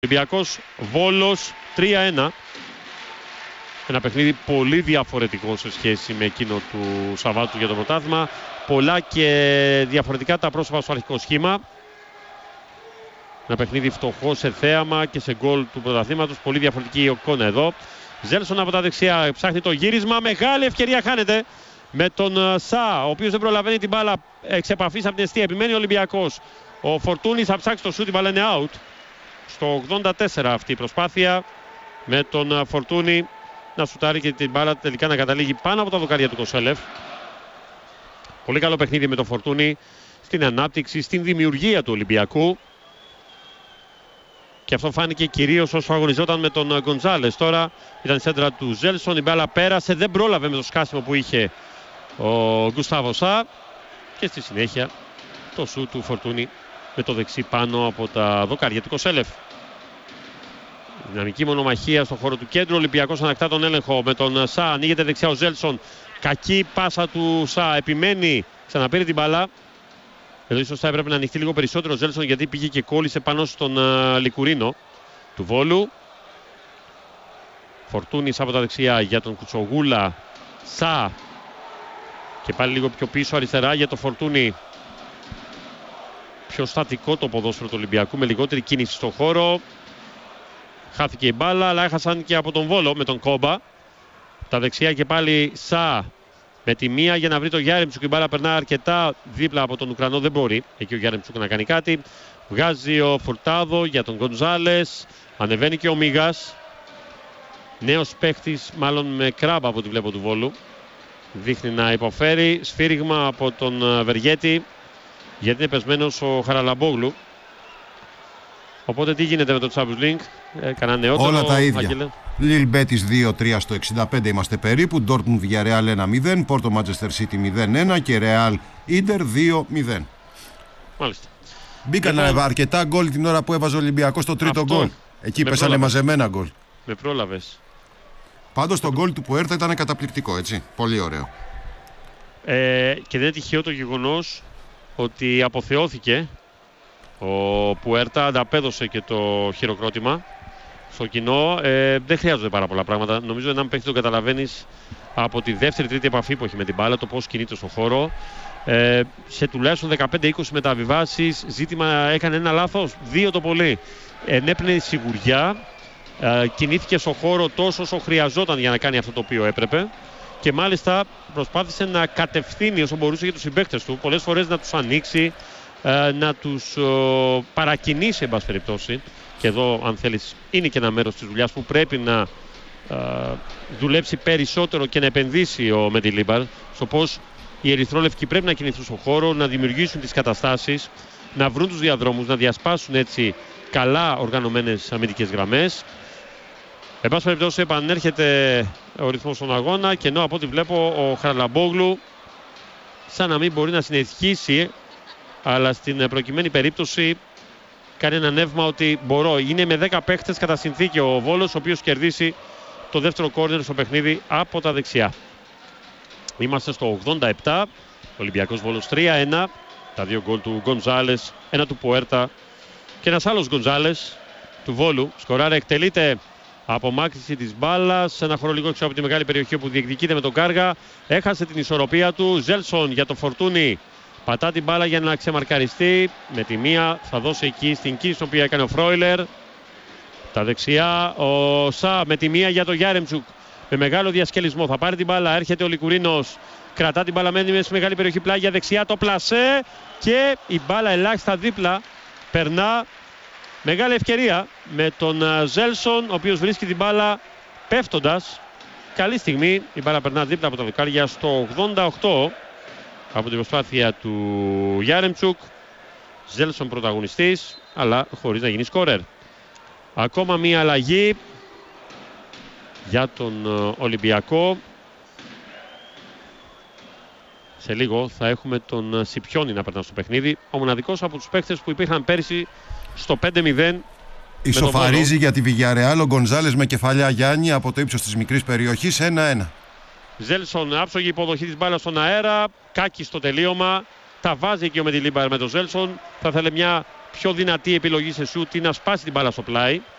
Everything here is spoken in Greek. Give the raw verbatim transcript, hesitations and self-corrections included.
Ολυμπιακός Βόλος τρία ένα. Ένα παιχνίδι πολύ διαφορετικό σε σχέση με εκείνο του Σαββάτου για το πρωτάθλημα. Πολλά και διαφορετικά τα πρόσωπα στο αρχικό σχήμα. Ένα παιχνίδι φτωχό σε θέαμα και σε γκολ του πρωταθλήματος. Πολύ διαφορετική η εικόνα εδώ. Ζέλσον από τα δεξιά ψάχνει το γύρισμα. Μεγάλη ευκαιρία χάνεται με τον Σα, ο οποίος δεν προλαβαίνει την μπάλα εξ επαφής από την αιστεία. Επιμένει ο Ολυμπιακός. Ο Φορτούνης θα ψάξει το σούτ, η μπάλα είναι out. Στο ογδόντα τέσσερα αυτή η προσπάθεια με τον Φορτούνη να σουτάρει και την μπάλα τελικά να καταλήγει πάνω από τα δοκάρια του Κοσέλεφ. Πολύ καλό παιχνίδι με τον Φορτούνη στην ανάπτυξη, στην δημιουργία του Ολυμπιακού. Και αυτό φάνηκε κυρίως όσο αγωνιζόταν με τον Γκοντζάλες. Τώρα ήταν η σέντρα του Ζέλσον, η μπάλα πέρασε, δεν πρόλαβε με το σκάσιμο που είχε ο Γκουστάβο Σα. Και στη συνέχεια το σούτ του Φορτούνη με το δεξί πάνω από τα δοκάρια του Κοσέλεφ. Δυναμική μονομαχία στον χώρο του κέντρου. Ο Ολυμπιακός ανακτά τον έλεγχο με τον Σα. Ανοίγεται δεξιά ο Ζέλσον. Κακή πάσα του Σα. Επιμένει, ξαναπήρε την μπάλα. Εδώ ίσως θα έπρεπε να ανοιχτεί λίγο περισσότερο ο Ζέλσον, γιατί πήγε και κόλλησε πάνω στον uh, Λικουρίνο του Βόλου. Φορτούνης από τα δεξιά για τον Κουτσογούλα. Σα. Και πάλι λίγο πιο πίσω αριστερά για τον Φορτούνη. Πιο στατικό το ποδόσφαιρο του Ολυμπιακού με λιγότερη κίνηση στον χώρο. Χάθηκε η μπάλα, αλλά έχασαν και από τον Βόλο με τον Κόμπα. Τα δεξιά και πάλι Σα με τη μία για να βρει το Γιάρεμτσουκ. Η μπάλα περνά αρκετά δίπλα από τον Ουκρανό, δεν μπορεί εκεί ο Γιάρεμτσουκ να κάνει κάτι. Βγάζει ο Φουρτάδο για τον Γκοντζάλες. Ανεβαίνει και ο Μίγας. Νέος παίχτης, μάλλον με κράμπα από ό,τι βλέπω του Βόλου. Δείχνει να υποφέρει. Σφύριγμα από τον Βεργέτη, γιατί είναι πεσμένος ο Χαραλαμπόγλου. Οπότε τι γίνεται με το Champions League? Ε, κανένα νεότερο? Όλα τα ίδια. Άγγελε. Λιλ Μπέτις δύο τρία στο εξήντα πέντε είμαστε περίπου. Ντόρτμουντ Βιγιαρεάλ ένα μηδέν. Πόρτο Μάντσεστερ Σίτι μηδέν ένα. Και Ρεάλ Ίντερ δύο μηδέν. Μάλιστα. Μπήκαν λοιπόν, αρκετά γκολ την ώρα που έβαζε ο Ολυμπιακός στο τρίτο γκολ. Εκεί πέσανε πρόλαβες. Μαζεμένα γκολ. Με πρόλαβες. Πάντως το γκολ του Πουέρτα ήταν καταπληκτικό, έτσι. Πολύ ωραίο. Ε, και δεν είναι τυχαίο το γεγονός ότι αποθεώθηκε. Ο Πουέρτα ανταπέδωσε και το χειροκρότημα στο κοινό. Ε, δεν χρειάζονται πάρα πολλά πράγματα. Νομίζω έναν παίκτη τον καταλαβαίνεις από τη δεύτερη-τρίτη επαφή που έχει με την μπάλα, το πώς κινείται στον χώρο. Ε, σε τουλάχιστον δεκαπέντε είκοσι μεταβιβάσεις, ζήτημα έκανε ένα λάθος, δύο το πολύ. Ενέπνεε σιγουριά, ε, κινήθηκε στον χώρο τόσο όσο χρειαζόταν για να κάνει αυτό το οποίο έπρεπε. Και μάλιστα προσπάθησε να κατευθύνει όσο μπορούσε για τους συμπαίκτες του. Πολλές φορές να τους ανοίξει, να τους ο, παρακινήσει εν πάση περιπτώσει. Και εδώ, αν θέλεις, είναι και ένα μέρος της δουλειάς που πρέπει να α, δουλέψει περισσότερο και να επενδύσει ο Μεντιλίμπαρ στο πως οι ερυθρόλευκοι πρέπει να κινηθούν στον χώρο, να δημιουργήσουν τις καταστάσεις, να βρουν τους διαδρόμους, να διασπάσουν έτσι καλά οργανωμένες αμυντικές γραμμές. Εν πάση περιπτώσει επανέρχεται ο ρυθμός στον αγώνα, και ενώ από ό,τι βλέπω ο Χαραλαμπόγλου σαν να μην μπορεί να συνεχίσει, αλλά στην προκειμένη περίπτωση κάνει ένα νεύμα ότι μπορώ. Είναι με δέκα παίχτες κατά συνθήκη ο Βόλος, ο οποίος κερδίσει το δεύτερο κόρνερ στο παιχνίδι από τα δεξιά. Είμαστε στο ογδόντα επτά, Ολυμπιακός Βόλος τρία ένα. Τα δύο γκολ του Γκοντζάλες, ένα του Πουέρτα και ένας άλλος Γκοντζάλες του Βόλου. Σκοράρα, εκτελείται απομάκρυνση της μπάλας, ένα χώρο λίγο έξω από τη μεγάλη περιοχή που διεκδικείται με τον Κάργα. Έχασε την ισορροπία του. Ζέλσον για το Φορτούνη. Πατά την μπάλα για να ξεμαρκαριστεί. Με τη μία θα δώσει εκεί στην κίνηση την οποία έκανε ο Φρόιλερ. Τα δεξιά ο Σα με τη μία για το Γιάρεμτσουκ. Με μεγάλο διασκελισμό θα πάρει την μπάλα. Έρχεται ο Λικουρίνος. Κρατά την μπάλα, μένει μέσα στη μεγάλη περιοχή πλάγια δεξιά. Το πλασέ και η μπάλα ελάχιστα δίπλα. Περνά. Μεγάλη ευκαιρία με τον Ζέλσον, ο οποίος βρίσκει την μπάλα πέφτοντας. Καλή στιγμή. Η μπάλα περνά δίπλα από τα δοκάρια στο ογδόντα οκτώ. Από την προσπάθεια του Γιάρεμτσουκ. Ζέλσον πρωταγωνιστής, αλλά χωρίς να γίνει σκόρερ. Ακόμα μία αλλαγή για τον Ολυμπιακό. Σε λίγο θα έχουμε τον Σιπιόνι να περνά στο παιχνίδι. Ο μοναδικός από τους παίκτες που υπήρχαν πέρυσι στο πέντε μηδέν. Ισοφαρίζει για τη Βιγιαρεάλ ο Γκοντζάλες με κεφαλιά Γιάννη από το ύψος της μικρής περιοχής ένα ένα. Ζέλσον, άψογη υποδοχή της μπάλας στον αέρα. Κάκη στο τελείωμα. Τα βάζει εκεί ο Μεντιλίμπαρ με τον Ζέλσον. Θα θέλει μια πιο δυνατή επιλογή σε σούτ ή να σπάσει την μπάλα στο πλάι.